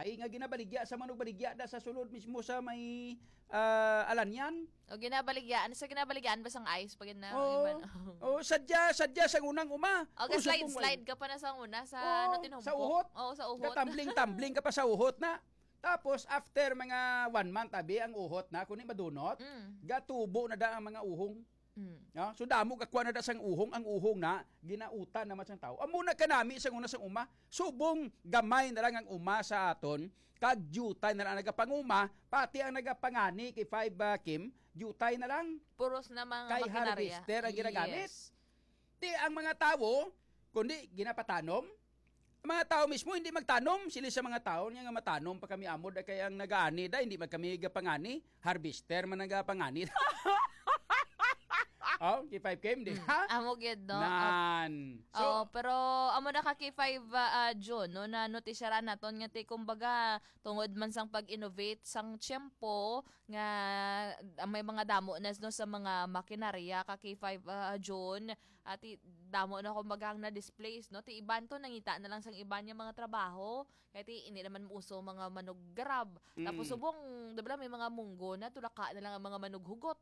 gagmay nga ginabaligya sa manugbaligya da sa sulod mismo sa may alanyan. O ginabaligyan, sa ginabaligyan ba sang ice pag na sadya sa unang uma. Okay, slide ka pa na sa una sa tinumpok. Sa uhot. Sa uhot. Tumbling ka pa sa uhot na. Tapos after mga 1 month abi ang uhot na kunin madunot, gatubo na da ang mga uhong. No? So damo kakuha na da sang uhong, ang uhong na ginautan naman sang tao. Amo na kanami sang una sang uma, subong gamay na lang ang uma sa aton, kag jutay na lang nagapanguma, pati ang nagapangani kay 5 Kim, jutay na lang. Puros na mga kay makinarya. Harvester ang ginagamit. Yes. Di ang mga tao, kundi ginapatanom, ang mga tao mismo hindi magtanom, sila sa mga tao niya nga matanom pa kami amod kay ang nagaani da hindi man kami gapangani, harvester man nagapangani. K5 Kim, di ba? Amo gid no. Nan. So, pero amo na ka K5 June no na notisyara naton nga ti kumbaga tungod man sang pag-innovate sang tiyempo nga may mga damo na no sa mga makinarya ka K5 June at damo na kumbaga ang na-displace no ti iban to nangita na lang sang iban nga mga trabaho kay ti hindi naman uso mga manuggrab. Tapos subong dibla may mga munggo na tulaka na lang ang mga manughugot.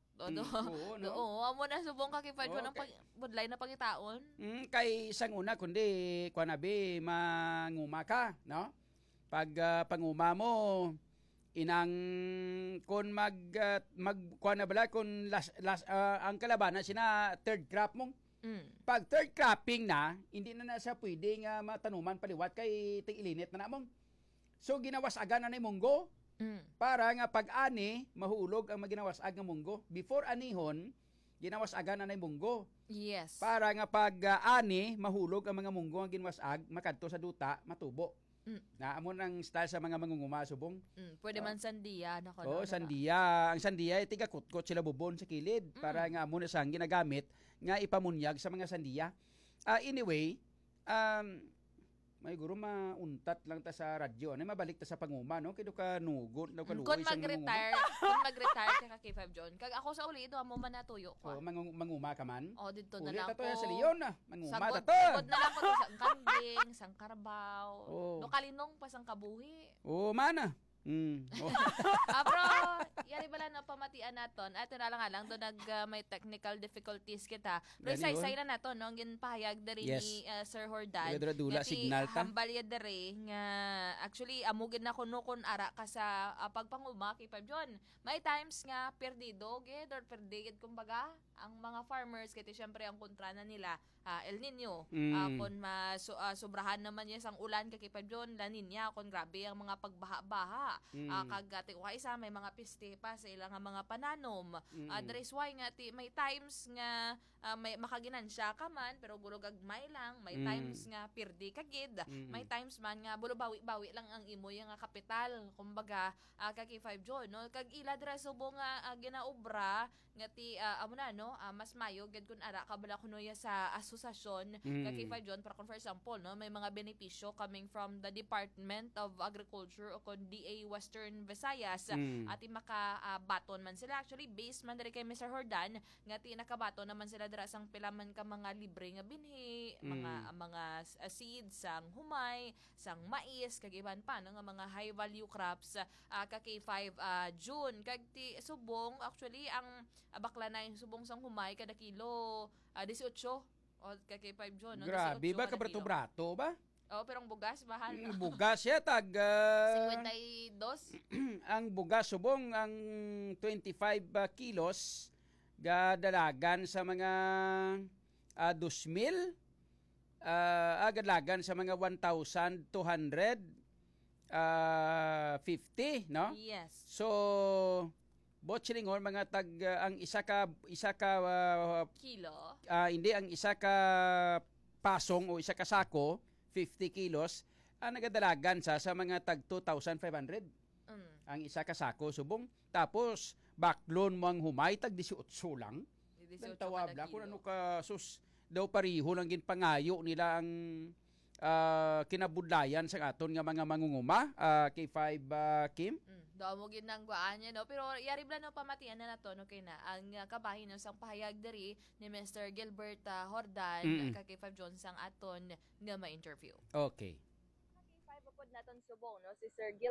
Amo na subong ka K5 June ang budlay na pangitaon. Kay isang una kundi kuanabi manguma ka, no? Pag panguma mo inang kun kuana bala kun ang kalabanan sina third crop mo. Pag third cropping na, hindi na siya pwedeng matanuman paliwat kay tig-ilinit na namong. So ginawas-agan na ni munggo para nga pag-ani mahulog ang maginawas-ag nga munggo. Before anihon, ginawas-agan na ni munggo. Yes. Para nga pag-ani mahulog ang mga munggo ang ginwas-ag makadto sa duta matubo. Na amo nang style sa mga mangunguma subong. Pwede man sandiya na sandiya. Ang sandiya ay tiga-kutkot sila bubon sa kilid para nga amo na sang ginagamit nga ipamunyag sa mga sandiya. Anyway, may guro mauntat lang ta sa radyo. Ano mabalik ta sa panguma no? Kaya ka nugot daw kaluoy sa mag-retire, kung mag-retire ka K5 John. Kag ako sa uli ito amo man natuyo ko. Manguma ka man. Dito na lang ko. Ulit sa Leon na. Manguma ta to. Sagod na lang ko to sang kambing, sang karbaw. No kalinong pa sang kabuhi. Mana. Bro, yari bala na pamatian naton. Ato na lang do may technical difficulties kita. Pero say na nato no ngin pahayag diri ni Sir Hordan. Dula signal ta. Hambal ya diri nga actually amugid na kuno kun ara ka sa pagpanguma kay Pab John. May times nga perdido gid or perdigid kumbaga ang mga farmers kay syempre ang kontra na nila El Nino. Kun sobrahan naman niya sang ulan kay Pab John, La Nina kun grabe ang mga pagbaha-baha. Kagati ko isa may mga piste pa sa ilang mga pananom. There is why nga may times nga may makaginansya ka man pero guro gagmay lang, may times nga pirdi kagid, may times man nga bulo bawi lang ang imo nga kapital kumbaga kag K5 John no kag ila dira subo nga ginaobra nga ti amo na no mas mayo gid kun ara kabala kuno ya sa asosasyon kag K5 John para for example no may mga benepisyo coming from the Department of Agriculture o kon DA Western Visayas at makabaton man sila actually based man diri kay Mr. Hordan nga ti nakabaton naman sila dira sang pila man ka mga libre nga binhi mga seeds sang humay sang mais kag iban pa no, nga mga high value crops ka K5 June kag ti subong actually ang bakla na yung subong sang humay kada kilo 18 o ka K5 June no, grabe ba kabrato-brato ba? Pero ang bugas, mahal. Ang bugas siya, 52. Ang bugas, subong, ang 25 kilos, gadalagan sa mga 2,000, gadalagan sa mga 1,250, no? Yes. So, botchilingon, mga ang isa ka kilo? Hindi, ang isa ka pasong o isa ka sako, 50 kilos, nagadalagan sa mga tag 2,500. Ang isa ka sako subong. Tapos, baklon mo ang humay, tag 18 lang. 18 tawab la kung ano ka sus daw pariho lang gin pangayo nila ang kinabudlayan sa aton nga mga mangunguma K5 Kim. Daw mo gid nang guaan niya no pero yari bla no pamatian na nato no kay na ang kabahin no sang pahayag diri ni Mr. Gilbert Hordan kay K5 John sang aton nga ma-interview. Okay. K5 pod naton subong no si Sir